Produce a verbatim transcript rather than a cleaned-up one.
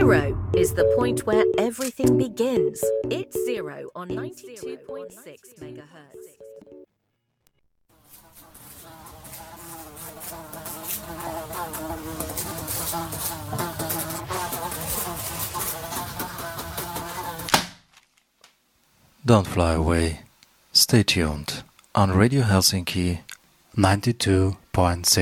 Zero is the point where everything begins. It's Zero on ninety-two point six megahertz. Don't fly away. Stay tuned on Radio Helsinki ninety-two point six.